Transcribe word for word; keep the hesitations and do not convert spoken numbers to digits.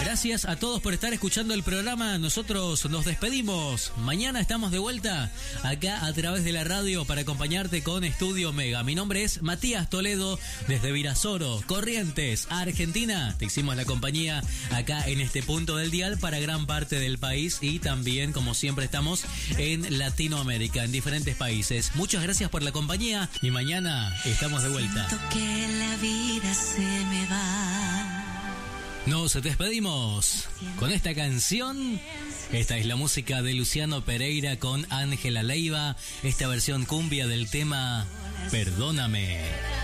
Gracias a todos por estar escuchando el programa. Nosotros nos despedimos. Mañana estamos de vuelta acá a través de la radio para acompañarte con Estudio Mega. Mi nombre es Matías Toledo desde Virasoro, Corrientes, Argentina. Te hicimos la compañía acá en este punto del dial para gran parte del país y también, como siempre, estamos en Latinoamérica, en diferentes países. Muchas gracias por la compañía y mañana estamos de vuelta. Siento que la vida se me va. Nos despedimos con esta canción. Esta es la música de Luciano Pereira con Ángela Leiva. Esta versión cumbia del tema Perdóname.